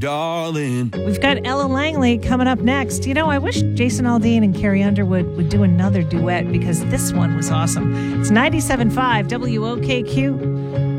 darling. We've got Ella Langley coming up next. You know, I wish Jason Aldean and Carrie Underwood would do another duet because this one was awesome. It's 97.5 WOKQ.